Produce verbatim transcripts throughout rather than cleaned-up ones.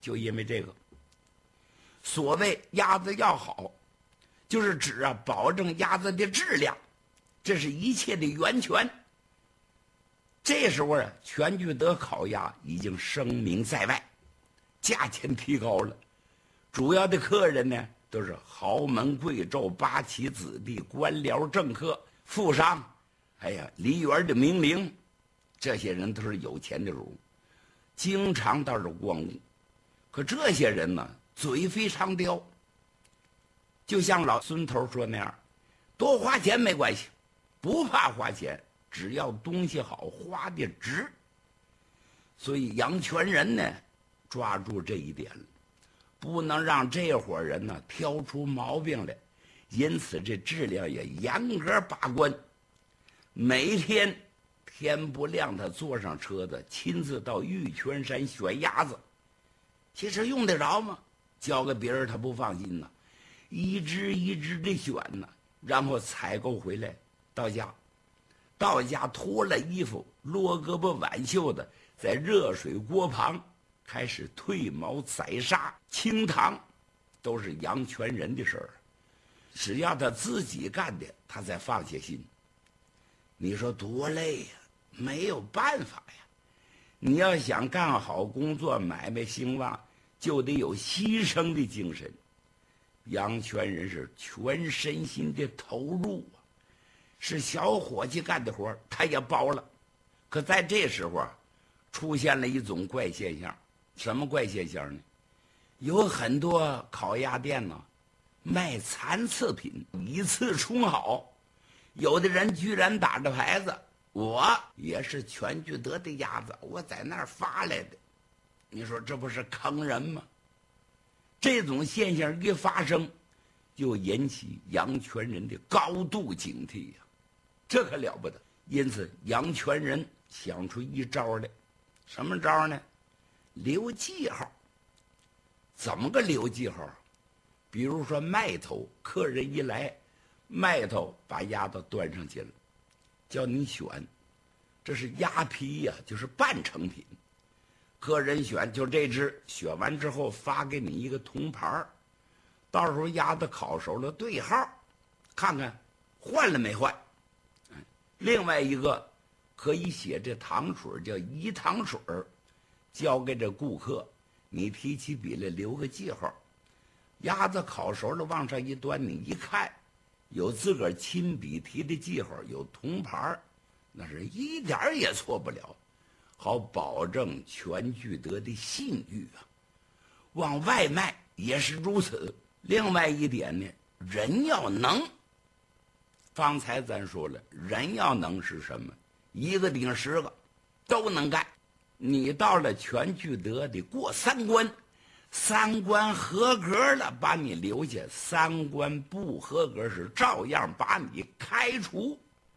就因为这个，所谓鸭子要好，就是指啊保证鸭子的质量，这是一切的源泉。这时候啊，全聚德烤鸭已经声名在外，价钱提高了，主要的客人呢都是豪门贵胄、八旗子弟、官僚政客、富商，哎呀，梨园的名伶，这些人都是有钱的主，经常到这光顾。可这些人呢，嘴非常刁，就像老孙头说那样，多花钱没关系，不怕花钱，只要东西好，花的值。所以杨全仁呢，抓住这一点了，不能让这伙人呢挑出毛病来，因此这质量也严格把关。每天天不亮，他坐上车子，亲自到玉泉山选鸭子。其实用得着吗？交给别人他不放心呐，一只一只的选呢，然后采购回来到家，到家脱了衣服，落胳膊挽袖的，在热水锅旁开始褪毛宰杀清汤，都是杨全仁的事儿。只要他自己干的，他才放下心。你说多累呀，没有办法呀。你要想干好工作，买卖兴旺，就得有牺牲的精神。杨全仁是全身心的投入啊，是小伙计干的活他也包了。可在这时候啊，出现了一种怪现象。什么怪现象呢？有很多烤鸭店呢，卖残次品，以次充好。有的人居然打着牌子，我也是全聚德的鸭子，我在那儿发来的。你说这不是坑人吗？这种现象一发生，就引起杨全仁的高度警惕呀、啊，这可了不得。因此，杨全仁想出一招来，什么招呢？留记号。怎么个留记号？比如说卖头，客人一来，卖头把鸭子端上去了，叫你选，这是鸭皮呀、啊，就是半成品。客人选就这只，选完之后发给你一个铜牌，到时候鸭子烤熟了对号，看看换了没换。另外一个可以写这糖水叫饴糖水，交给这顾客，你提起笔来留个记号。鸭子烤熟了往上一端，你一看有自个儿亲笔提的记号，有铜牌，那是一点也错不了，好保证全聚德的信誉啊。往外卖也是如此。另外一点呢，人要能。方才咱说了，人要能是什么？一个顶十个，都能干。你到了全聚德得过三关，三关合格了把你留下，三关不合格是照样把你开除。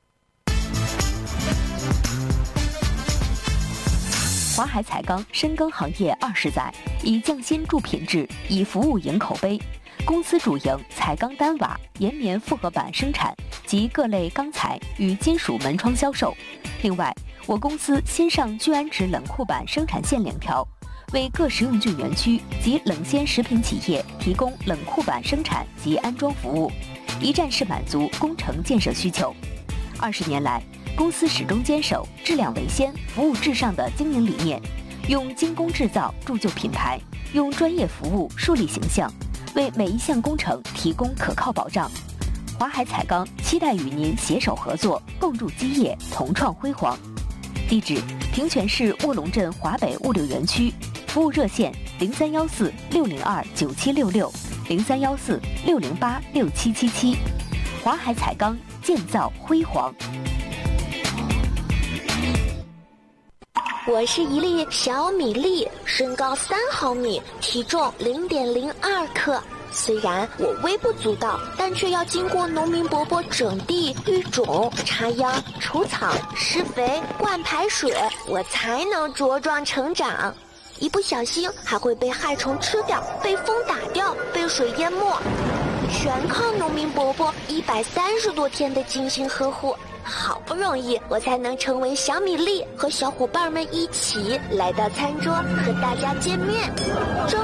华海彩钢深耕行业二十载，以匠心铸品质，以服务赢口碑。公司主营彩钢单瓦、岩棉复合板生产及各类钢材与金属门窗销售。另外，我公司新上聚氨酯冷库板生产线两条，为各食用菌园区及冷鲜食品企业提供冷库板生产及安装服务，一站式满足工程建设需求。二十年来，公司始终坚守质量为先、服务至上的经营理念，用精工制造铸就品牌，用专业服务树立形象，为每一项工程提供可靠保障。华海彩钢期待与您携手合作，共筑基业，同创辉煌。地址：平泉市卧龙镇华北物流园区，服务热线：零三幺四六零二九七六六，零三幺四六零八六七七七。华海彩钢，建造辉煌。 我是一粒小米粒，身高三毫米，体重零点零二克。虽然我微不足道，但却要经过农民伯伯整地、育种、插秧、除草、施肥、灌排水，我才能茁壮成长。一不小心还会被害虫吃掉，被风打掉，被水淹没，全靠农民伯伯一百三十多天的精心呵护。 好不容易我才能成为小米粒，和小伙伴们一起来到餐桌和大家见面。